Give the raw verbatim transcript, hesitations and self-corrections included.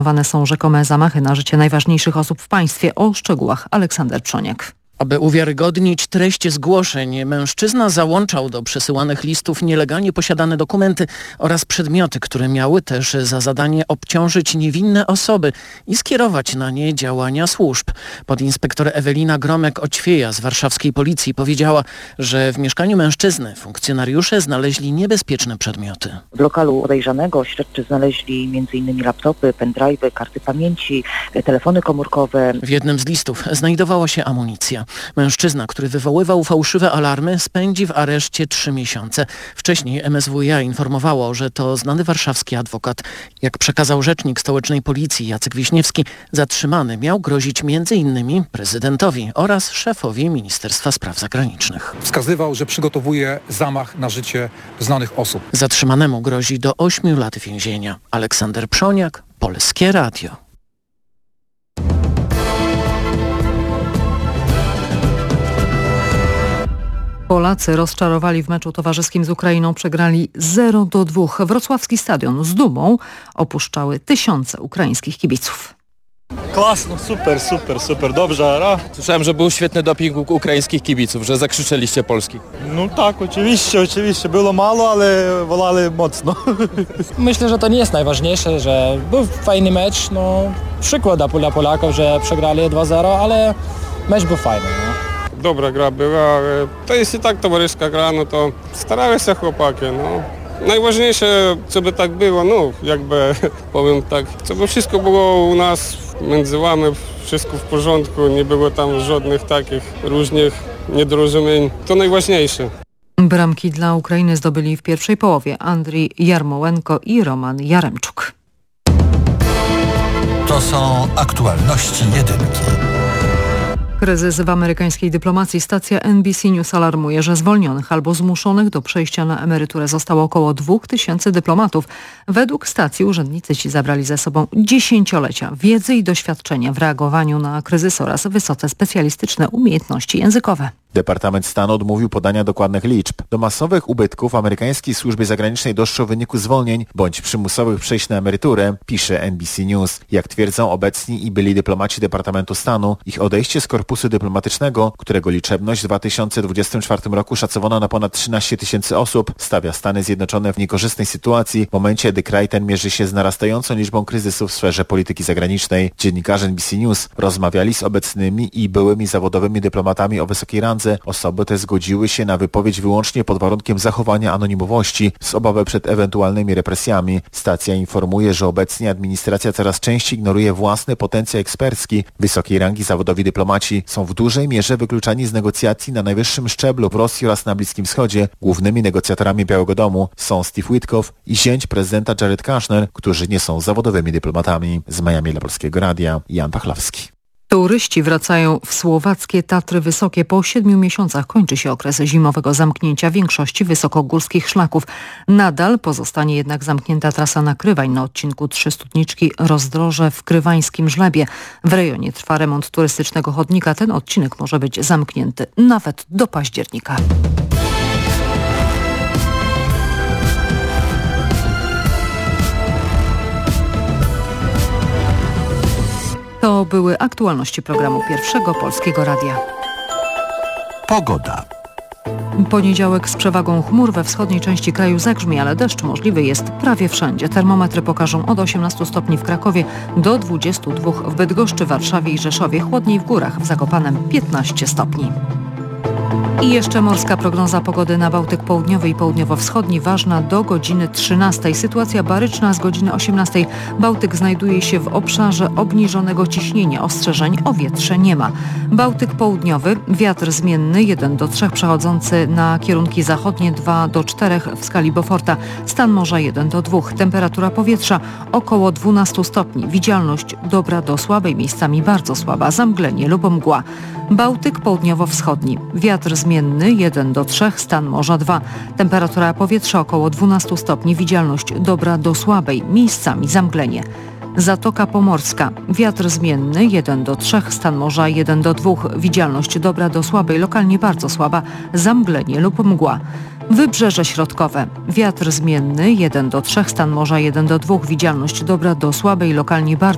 Planowane są rzekome zamachy na życie najważniejszych osób w państwie. O szczegółach Aleksander Przoniak. Aby uwiarygodnić treść zgłoszeń, mężczyzna załączał do przesyłanych listów nielegalnie posiadane dokumenty oraz przedmioty, które miały też za zadanie obciążyć niewinne osoby i skierować na nie działania służb. Podinspektor Ewelina Gromek-Oćwieja z warszawskiej policji powiedziała, że w mieszkaniu mężczyzny funkcjonariusze znaleźli niebezpieczne przedmioty. W lokalu podejrzanego śledczy znaleźli między innymi laptopy, pendrive'y, karty pamięci, telefony komórkowe. W jednym z listów znajdowała się amunicja. Mężczyzna, który wywoływał fałszywe alarmy, spędzi w areszcie trzy miesiące. Wcześniej M S W iA informowało, że to znany warszawski adwokat. Jak przekazał rzecznik stołecznej policji Jacek Wiśniewski, zatrzymany miał grozić między innymi prezydentowi oraz szefowi Ministerstwa Spraw Zagranicznych. Wskazywał, że przygotowuje zamach na życie znanych osób. Zatrzymanemu grozi do ośmiu lat więzienia. Aleksander Przoniak, Polskie Radio. Polacy rozczarowali w meczu towarzyskim z Ukrainą, przegrali zero do dwóch. Wrocławski stadion z dumą opuszczały tysiące ukraińskich kibiców. Klasno, super, super, super, dobrze gra. Słyszałem, że był świetny doping ukraińskich kibiców, że zakrzyczeliście Polski. No tak, oczywiście, oczywiście. Było mało, ale wolali mocno. Myślę, że to nie jest najważniejsze, że był fajny mecz. No, przykład dla Polaków, że przegrali dwa zero, ale mecz był fajny. No. Dobra gra była, ale to jest i tak towarzyska gra, no to starały się chłopaki, no. Najważniejsze, co by tak było, no jakby powiem tak, co by wszystko było u nas między nami, wszystko w porządku, nie było tam żadnych takich różnych niedorozumień, to najważniejsze. Bramki dla Ukrainy zdobyli w pierwszej połowie Andrii Jarmołenko i Roman Jaremczuk. To są aktualności jedynki. Kryzys w amerykańskiej dyplomacji. Stacja N B C News alarmuje, że zwolnionych albo zmuszonych do przejścia na emeryturę zostało około dwóch tysięcy dyplomatów. Według stacji urzędnicy ci zabrali ze sobą dziesięciolecia wiedzy i doświadczenia w reagowaniu na kryzys oraz wysoce specjalistyczne umiejętności językowe. Departament Stanu odmówił podania dokładnych liczb. Do masowych ubytków amerykańskiej służbie zagranicznej doszło w wyniku zwolnień bądź przymusowych przejść na emeryturę, pisze N B C News. Jak twierdzą obecni i byli dyplomaci Departamentu Stanu, ich odejście z korpusu dyplomatycznego, którego liczebność w dwa tysiące dwudziestym czwartym roku szacowano na ponad trzynaście tysięcy osób, stawia Stany Zjednoczone w niekorzystnej sytuacji w momencie, gdy kraj ten mierzy się z narastającą liczbą kryzysów w sferze polityki zagranicznej. Dziennikarze N B C News rozmawiali z obecnymi i byłymi zawodowymi dyplomatami o wysokiej randze. Osoby te zgodziły się na wypowiedź wyłącznie pod warunkiem zachowania anonimowości z obawy przed ewentualnymi represjami. Stacja informuje, że obecnie administracja coraz częściej ignoruje własny potencjał ekspercki. Wysokiej rangi zawodowi dyplomaci są w dużej mierze wykluczani z negocjacji na najwyższym szczeblu w Rosji oraz na Bliskim Wschodzie. Głównymi negocjatorami Białego Domu są Steve Witkoff i zięć prezydenta Jared Kushner, którzy nie są zawodowymi dyplomatami. Z Miami dla Polskiego Radia, Jan Pachlowski. Turyści wracają w słowackie Tatry Wysokie. Po siedmiu miesiącach kończy się okres zimowego zamknięcia większości wysokogórskich szlaków. Nadal pozostanie jednak zamknięta trasa Nakrywań na odcinku Trzy Studniczki Rozdroże w Krywańskim Żlebie. W rejonie trwa remont turystycznego chodnika. Ten odcinek może być zamknięty nawet do października. To były aktualności programu Pierwszego Polskiego Radia. Pogoda. Poniedziałek z przewagą chmur, we wschodniej części kraju zagrzmi, ale deszcz możliwy jest prawie wszędzie. Termometry pokażą od osiemnastu stopni w Krakowie do dwudziestu dwóch w Bydgoszczy, Warszawie i Rzeszowie. Chłodniej w górach, w Zakopanem piętnaście stopni. I jeszcze morska prognoza pogody na Bałtyk Południowy i Południowo-Wschodni, ważna do godziny trzynastej. Sytuacja baryczna z godziny osiemnastej. Bałtyk znajduje się w obszarze obniżonego ciśnienia. Ostrzeżeń o wietrze nie ma. Bałtyk Południowy, wiatr zmienny jeden do trzech, przechodzący na kierunki zachodnie dwa do czterech w skali Beauforta. Stan morza jeden do dwóch. Temperatura powietrza około dwunastu stopni. Widzialność dobra do słabej, miejscami bardzo słaba. Zamglenie lub mgła. Bałtyk Południowo-Wschodni, wiatr zmienny jeden do trzech, stan morza dwa. Temperatura powietrza około dwunastu stopni. Widzialność dobra do słabej, miejscami zamglenie. Zatoka Pomorska, wiatr zmienny jeden do trzech, stan morza jeden do dwóch. Widzialność dobra do słabej, lokalnie bardzo słaba. Zamglenie lub mgła. Wybrzeże Środkowe, wiatr zmienny jeden do trzech, stan morza jeden do dwóch. Widzialność dobra do słabej, lokalnie bardzo